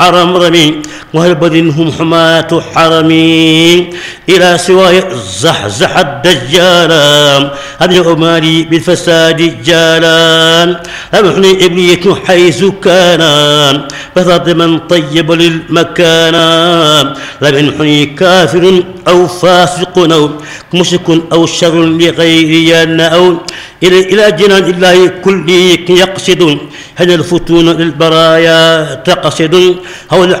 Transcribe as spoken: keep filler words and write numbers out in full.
حرم رمي وهل بدنهم حماة حرمي إلى سواي زحزح الدجال هذا أمالي بالفساد جالان أمحني إبنية حيث كان بفضل من طيب للمكان لم ينحني كافر أو فاسق أو مشرك أو شر لغيري أو إلى إلى جنان الله كل يقصد هل الفتون للبرايا تقصد هو